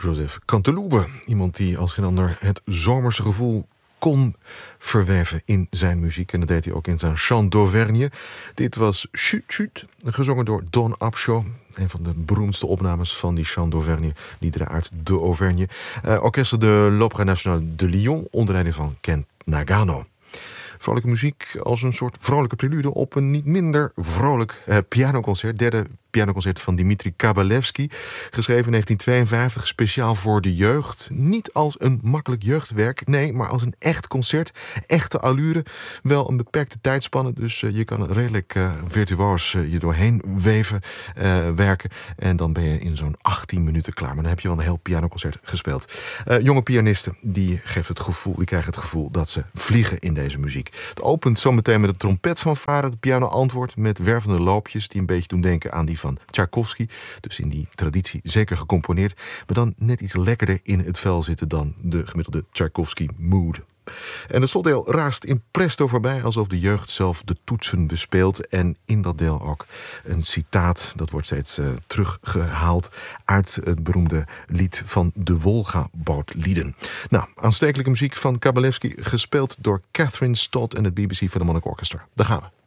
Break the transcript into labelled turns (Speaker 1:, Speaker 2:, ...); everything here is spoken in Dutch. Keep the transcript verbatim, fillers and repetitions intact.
Speaker 1: Joseph Canteloube. Iemand die als geen ander het zomerse gevoel kon verweven in zijn muziek. En dat deed hij ook in zijn Chant d'Auvergne. Dit was Chut Chut, gezongen door Don Upshaw. Een van de beroemdste opnames van die Chant d'Auvergne, liederen uit de Auvergne. Uh, Orchestre de l'Opéra National de Lyon, onder leiding van Kent Nagano. Vrolijke muziek als een soort vrolijke prelude op een niet minder vrolijk uh, pianoconcert. Derde pianoconcert van Dimitri Kabalevsky. Geschreven in negentien tweeënvijftig, speciaal voor de jeugd. Niet als een makkelijk jeugdwerk, nee, maar als een echt concert. Echte allure. Wel een beperkte tijdspanne, dus uh, je kan redelijk uh, virtuoos uh, je doorheen weven, uh, werken. En dan ben je in zo'n achttien minuten klaar. Maar dan heb je wel een heel pianoconcert gespeeld. Uh, jonge pianisten, die geven het gevoel, die krijgen het gevoel dat ze vliegen in deze muziek. Het opent zometeen met de trompet van Varen. Het piano antwoordt met wervende loopjes die een beetje doen denken aan die van Tchaikovsky. Dus in die traditie zeker gecomponeerd. Maar dan net iets lekkerder in het vel zitten dan de gemiddelde Tchaikovsky mood. En het slotdeel raast in presto voorbij, alsof de jeugd zelf de toetsen bespeelt. En in dat deel ook een citaat, dat wordt steeds uh, teruggehaald uit het beroemde lied van de Wolga-bootlieden. Nou, aanstekelijke muziek van Kabalevsky, gespeeld door Catherine Stott en het B B C Philharmonic Orchestra. Daar gaan we.